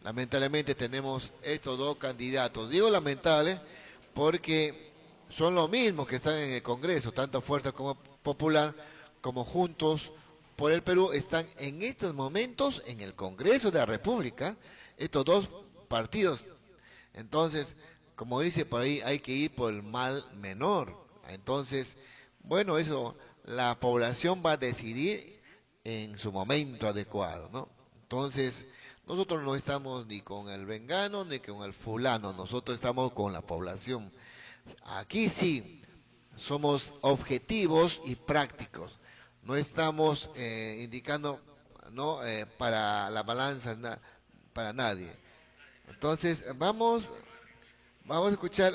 lamentablemente tenemos estos dos candidatos. Digo lamentable porque son los mismos que están en el Congreso, tanto Fuerza como Popular como Juntos por el Perú están en estos momentos en el Congreso de la República, estos dos partidos. Entonces, como dice por ahí, hay que ir por el mal menor. Entonces, bueno, eso la población va a decidir en su momento adecuado, ¿no? Entonces, nosotros no estamos ni con el vengano ni con el fulano, nosotros estamos con la población. Aquí sí, somos objetivos y prácticos. No estamos indicando, ¿no? Para la balanza para nadie. Entonces, vamos a escuchar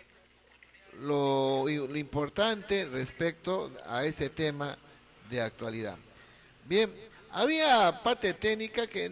lo importante respecto a ese tema de actualidad. Bien, había parte técnica que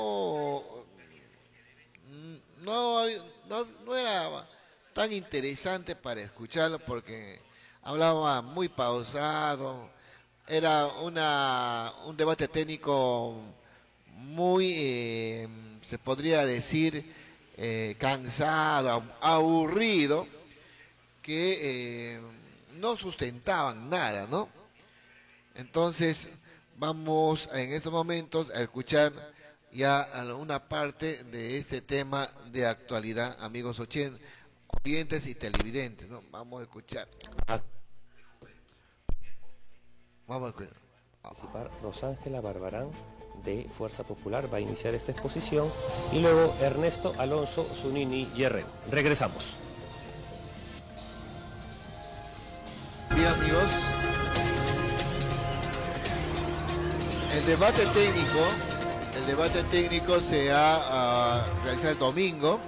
no era tan interesante para escucharlo porque hablaba muy pausado, era un debate técnico muy, se podría decir, cansado, aburrido, que no sustentaban nada, ¿no? Entonces, vamos en estos momentos a escuchar ya una parte de este tema de actualidad, amigos oyentes y televidentes, ¿no? Vamos a escuchar. Vamos a escuchar. Participar Rosángela Barbarán de Fuerza Popular, va a iniciar esta exposición, y luego Ernesto Alonso Zunini Yerren. Regresamos. Bien, amigos, el debate técnico se ha realizado el domingo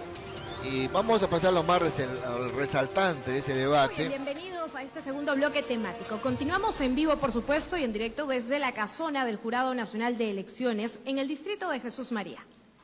y vamos a pasar lo más resaltante de ese debate. Bienvenidos a este segundo bloque temático. Continuamos en vivo, por supuesto, y en directo desde la casona del Jurado Nacional de Elecciones en el distrito de Jesús María.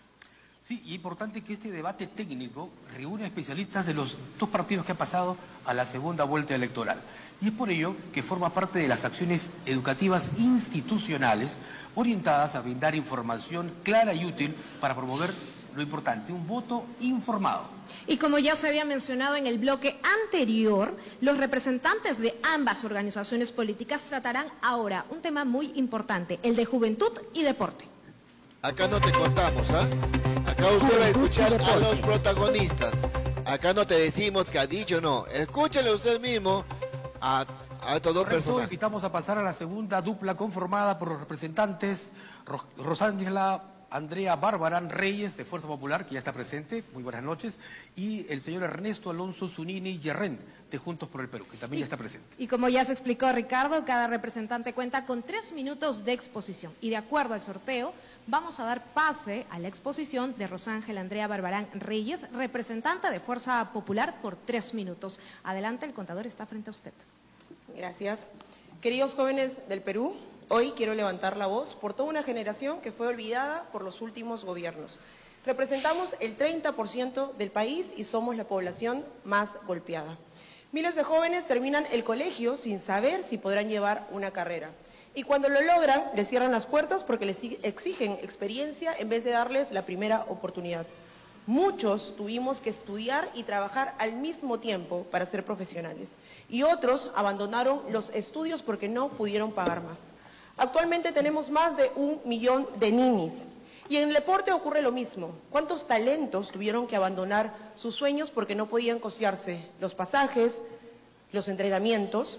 Sí, y importante que este debate técnico reúne a especialistas de los dos partidos que han pasado a la segunda vuelta electoral. Y es por ello que forma parte de las acciones educativas institucionales orientadas a brindar información clara y útil para promover lo importante, un voto informado. Y como ya se había mencionado en el bloque anterior, los representantes de ambas organizaciones políticas tratarán ahora un tema muy importante, el de juventud y deporte. Acá no te contamos, ¿ah? Acá usted va a escuchar a los protagonistas. Acá no te decimos que ha dicho no. Escúchale usted mismo a estos dos personajes. Invitamos a pasar a la segunda dupla conformada por los representantes Rosángela Andrea Barbarán Reyes, de Fuerza Popular, que ya está presente, muy buenas noches, y el señor Ernesto Alonso Zunini Yerren, de Juntos por el Perú, que también ya está presente. Y como ya se explicó, Ricardo, cada representante cuenta con 3 minutos de exposición. Y de acuerdo al sorteo, vamos a dar pase a la exposición de Rosángela Andrea Barbarán Reyes, representante de Fuerza Popular, por 3 minutos. Adelante, el contador está frente a usted. Gracias. Queridos jóvenes del Perú, hoy quiero levantar la voz por toda una generación que fue olvidada por los últimos gobiernos. Representamos el 30% del país y somos la población más golpeada. Miles de jóvenes terminan el colegio sin saber si podrán llevar una carrera. Y cuando lo logran, les cierran las puertas porque les exigen experiencia en vez de darles la primera oportunidad. Muchos tuvimos que estudiar y trabajar al mismo tiempo para ser profesionales. Y otros abandonaron los estudios porque no pudieron pagar más. Actualmente tenemos más de 1 millón de ninis. Y en el deporte ocurre lo mismo. ¿Cuántos talentos tuvieron que abandonar sus sueños porque no podían costearse los pasajes, los entrenamientos?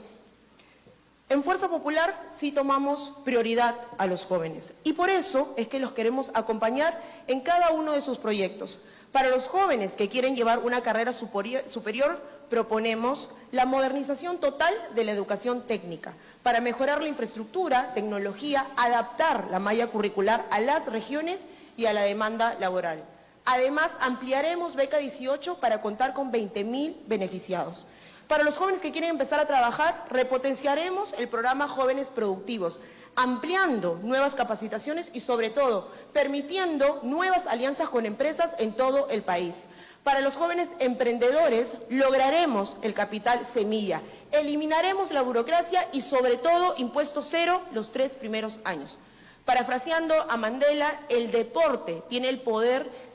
En Fuerza Popular sí tomamos prioridad a los jóvenes. Y por eso es que los queremos acompañar en cada uno de sus proyectos. Para los jóvenes que quieren llevar una carrera superior, proponemos la modernización total de la educación técnica para mejorar la infraestructura, tecnología, adaptar la malla curricular a las regiones y a la demanda laboral. Además, ampliaremos Beca 18 para contar con 20.000 beneficiados. Para los jóvenes que quieren empezar a trabajar, repotenciaremos el programa Jóvenes Productivos, ampliando nuevas capacitaciones y, sobre todo, permitiendo nuevas alianzas con empresas en todo el país. Para los jóvenes emprendedores, lograremos el capital semilla, eliminaremos la burocracia y, sobre todo, impuesto cero los 3 primeros años. Parafraseando a Mandela, el deporte tiene el poder